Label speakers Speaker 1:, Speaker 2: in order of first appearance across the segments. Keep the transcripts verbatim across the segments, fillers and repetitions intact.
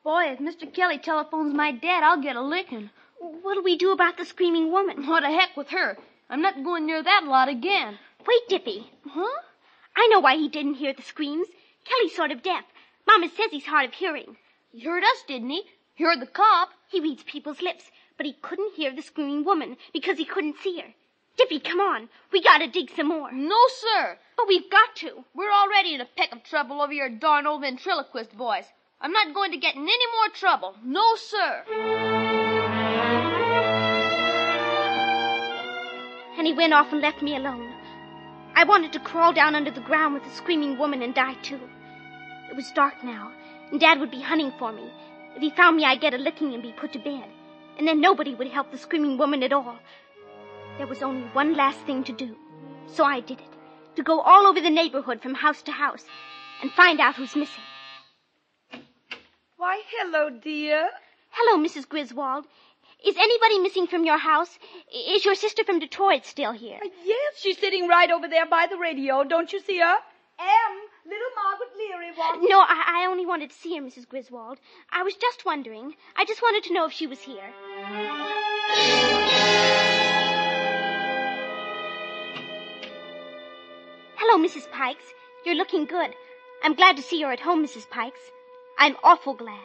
Speaker 1: Boy, if Mister Kelly telephones my dad, I'll get a licking.
Speaker 2: What'll we do about the screaming woman?
Speaker 1: What the heck with her? I'm not going near that lot again.
Speaker 2: Wait, Dippy.
Speaker 1: Huh?
Speaker 2: I know why he didn't hear the screams. Kelly's sort of deaf. Mama says he's hard of hearing.
Speaker 1: He heard us, didn't he? He heard the cop.
Speaker 2: He reads people's lips, but he couldn't hear the screaming woman because he couldn't see her. Dippy, come on. We gotta dig some more.
Speaker 1: No, sir.
Speaker 2: But we've got to.
Speaker 1: We're already in a peck of trouble over your darn old ventriloquist voice. I'm not going to get in any more trouble. No, sir.
Speaker 2: And he went off and left me alone. I wanted to crawl down under the ground with the screaming woman and die, too. It was dark now, and Dad would be hunting for me. If he found me, I'd get a licking and be put to bed. And then nobody would help the screaming woman at all. There was only one last thing to do. So I did it. To go all over the neighborhood from house to house and find out who's missing.
Speaker 3: Why, hello, dear.
Speaker 2: Hello, Missus Griswold. Is anybody missing from your house? Is your sister from Detroit still here?
Speaker 3: Uh, yes, she's sitting right over there by the radio. Don't you see her? M, little Margaret Leary wants...
Speaker 2: No, I, I only wanted to see her, Missus Griswold. I was just wondering. I just wanted to know if she was here. Hello, Missus Pikes. You're looking good. I'm glad to see you're at home, Missus Pikes. I'm awful glad.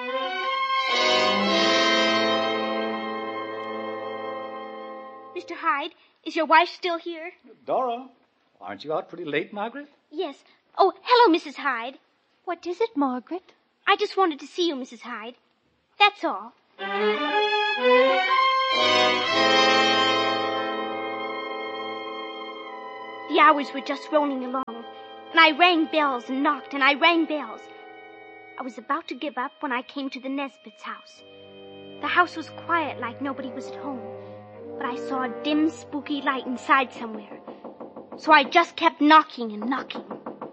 Speaker 2: Mister Hyde, is your wife still here?
Speaker 4: Dora, aren't you out pretty late, Margaret?
Speaker 2: Yes. Oh, hello, Missus Hyde.
Speaker 5: What is it, Margaret?
Speaker 2: I just wanted to see you, Missus Hyde. That's all. The hours were just rolling along, and I rang bells and knocked, and I rang bells. I was about to give up when I came to the Nesbit's house. The house was quiet, like nobody was at home, but I saw a dim, spooky light inside somewhere. So I just kept knocking and knocking.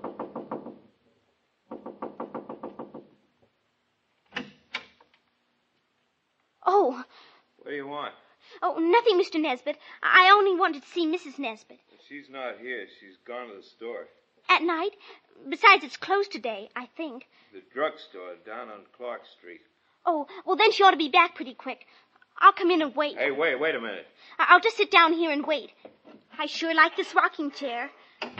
Speaker 2: Oh.
Speaker 6: What do you want?
Speaker 2: Oh, nothing, Mister Nesbit. I only wanted to see Missus Nesbit.
Speaker 6: She's not here. She's gone to the store.
Speaker 2: At night? Besides, it's closed today, I think.
Speaker 6: The drugstore down on Clark Street.
Speaker 2: Oh, well, then she ought to be back pretty quick. I'll come in and wait.
Speaker 6: Hey, wait, wait a minute.
Speaker 2: I'll just sit down here and wait. I sure like this rocking chair.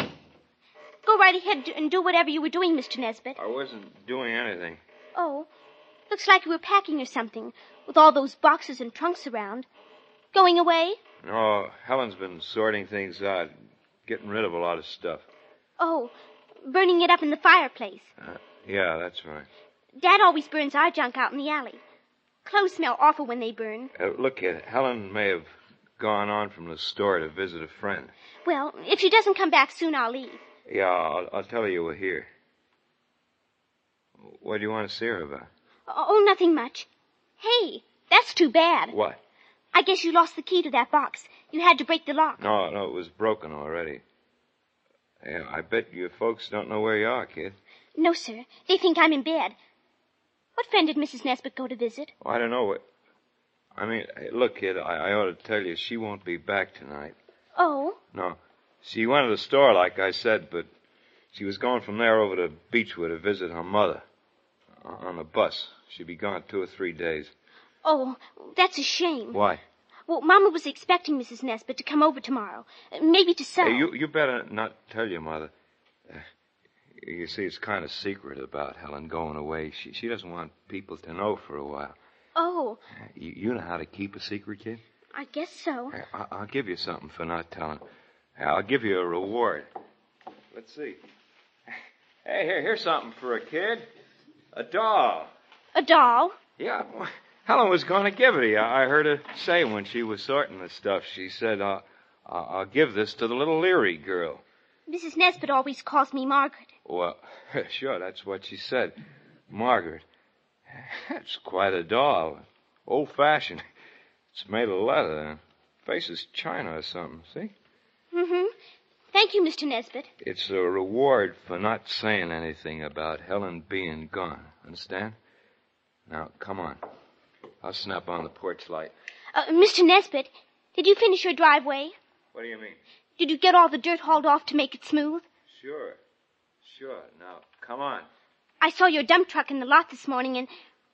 Speaker 2: Go right ahead and do whatever you were doing, Mister Nesbit.
Speaker 6: I wasn't doing anything.
Speaker 2: Oh, looks like you were packing or something, with all those boxes and trunks around. Going away?
Speaker 6: No, Helen's been sorting things out, getting rid of a lot of stuff.
Speaker 2: Oh, burning it up in the fireplace.
Speaker 6: Uh, yeah, that's right.
Speaker 2: Dad always burns our junk out in the alley. Clothes smell awful when they burn.
Speaker 6: Uh, look, kid, Helen may have gone on from the store to visit a friend.
Speaker 2: Well, if she doesn't come back soon, I'll leave.
Speaker 6: Yeah, I'll, I'll tell her you were here. What do you want to see her about?
Speaker 2: Oh, nothing much. Hey, that's too bad.
Speaker 6: What?
Speaker 2: I guess you lost the key to that box. You had to break the lock.
Speaker 6: No, no, it was broken already. Yeah, I bet your folks don't know where you are, kid.
Speaker 2: No, sir. They think I'm in bed. What friend did Missus Nesbit go to visit?
Speaker 6: Oh, I don't know what... I mean, hey, look, kid, I, I ought to tell you, she won't be back tonight.
Speaker 2: Oh?
Speaker 6: No. She went to the store, like I said, but she was going from there over to Beechwood to visit her mother. On a bus. She'll be gone two or three days.
Speaker 2: Oh, that's a shame.
Speaker 6: Why?
Speaker 2: Well, Mama was expecting Missus Nesbit to come over tomorrow. Maybe to sell.
Speaker 6: Hey, you, you better not tell your mother. Uh, you see, it's kind of secret about Helen going away. She she doesn't want people to know for a while.
Speaker 2: Oh.
Speaker 6: Uh, you, you know how to keep a secret, kid?
Speaker 2: I guess so.
Speaker 6: Hey, I, I'll give you something for not telling. I'll give you a reward. Let's see. Hey, here, here's something for a kid. A doll.
Speaker 2: A doll?
Speaker 6: Yeah, Helen was going to give it to you. I heard her say when she was sorting the stuff. She said, uh, I'll give this to the little Leary girl.
Speaker 2: Missus Nesbit always calls me Margaret.
Speaker 6: Well, sure, that's what she said. Margaret. That's quite a doll. Old-fashioned. It's made of leather. Face is china or something, see?
Speaker 2: Mm-hmm. Thank you, Mister Nesbit.
Speaker 6: It's a reward for not saying anything about Helen being gone. Understand? Now, come on. I'll snap on the porch light.
Speaker 2: Uh, Mister Nesbit, did you finish your driveway?
Speaker 6: What do you mean?
Speaker 2: Did you get all the dirt hauled off to make it smooth?
Speaker 6: Sure. Sure. Now, come on.
Speaker 2: I saw your dump truck in the lot this morning, and,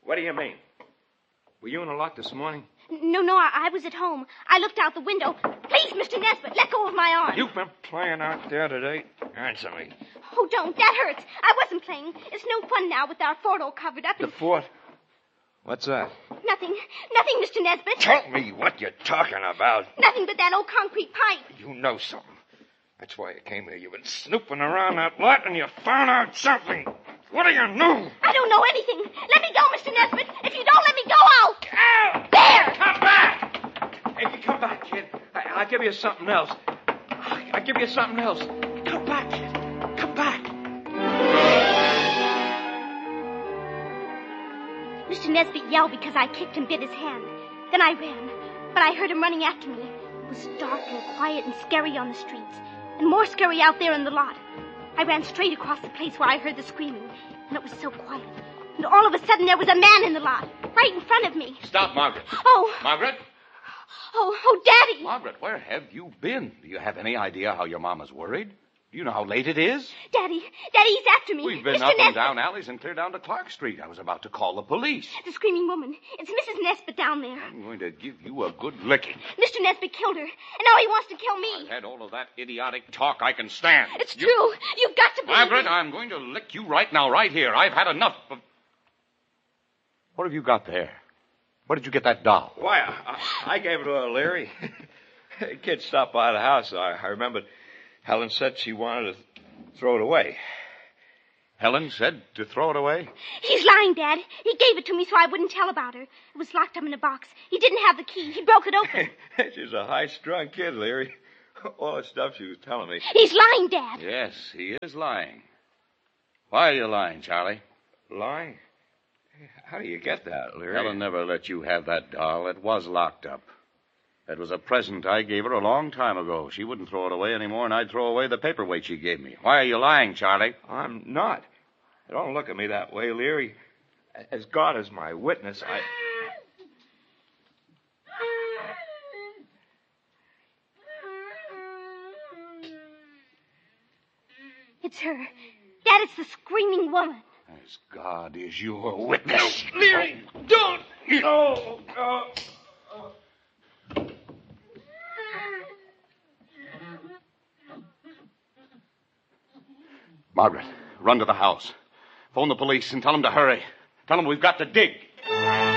Speaker 6: What do you mean? Were you in the lot this morning?
Speaker 2: No, no, I, I was at home. I looked out the window. Please, Mister Nesbitt, let go of my arm.
Speaker 6: You've been playing out there today? Answer me.
Speaker 2: Oh, don't. That hurts. I wasn't playing. It's no fun now with our fort all covered up.
Speaker 6: The
Speaker 2: And...
Speaker 6: fort? What's that?
Speaker 2: Nothing. Nothing, Mister Nesbitt.
Speaker 6: Tell me what you're talking about.
Speaker 2: Nothing but that old concrete pipe.
Speaker 6: You know something. That's why you came here. You've been snooping around that lot and you found out something. What do you know?
Speaker 2: I don't know anything. Let me go, Mister Nesbitt. If you don't let me go, I'll...
Speaker 6: Ow!
Speaker 2: There!
Speaker 6: Come back! Hey, come back, kid. I, I'll give you something else. I, I'll give you something else. Come back, kid. Come back.
Speaker 2: Mister Nesbitt yelled because I kicked and bit his hand. Then I ran, but I heard him running after me. It was dark and quiet and scary on the streets, and more scary out there in the lot. I ran straight across the place where I heard the screaming, and it was so quiet. And all of a sudden there was a man in the lot, right in front of me.
Speaker 7: Stop, Margaret.
Speaker 2: Oh,
Speaker 7: Margaret?
Speaker 2: oh, oh, Daddy!
Speaker 7: Margaret, where have you been? Do you have any idea how your mama's worried? Do you know how late it is?
Speaker 2: Daddy, Daddy, he's after me.
Speaker 7: We've been
Speaker 2: Mister
Speaker 7: up and
Speaker 2: Nesbitt.
Speaker 7: down alleys and clear down to Clark Street. I was about to call the police.
Speaker 2: The screaming woman. It's Missus Nesbitt down there.
Speaker 7: I'm going to give you a good licking.
Speaker 2: Mister Nesbitt killed her, and now he wants to kill me.
Speaker 7: I've had all of that idiotic talk I can stand.
Speaker 2: It's
Speaker 7: You-
Speaker 2: true. You've got to believe
Speaker 7: Margaret,
Speaker 2: me.
Speaker 7: I'm going to lick you right now, right here. I've had enough of... What have you got there? Where did you get that doll?
Speaker 6: Why, I, I gave it to her, Leary. The kid stopped by the house. I, I remembered Helen said she wanted to throw it away.
Speaker 7: Helen said to throw it away?
Speaker 2: He's lying, Dad. He gave it to me so I wouldn't tell about her. It was locked up in a box. He didn't have the key. He broke it open.
Speaker 6: She's a high-strung kid, Leary. All the stuff she was telling me.
Speaker 2: He's lying, Dad.
Speaker 7: Yes, he is lying. Why are you lying, Charlie?
Speaker 6: Lying? How do you get that, Leary?
Speaker 7: Helen never let you have that doll. It was locked up. That was a present I gave her a long time ago. She wouldn't throw it away anymore, and I'd throw away the paperweight she gave me. Why are you lying, Charlie?
Speaker 6: I'm not. Don't look at me that way, Leary. As God is my witness, I...
Speaker 2: It's her. Dad, it's the screaming woman.
Speaker 7: As God is your witness.
Speaker 6: Leary, don't! No! Oh.
Speaker 7: Margaret, run to the house. Phone the police and tell them to hurry. Tell them we've got to dig.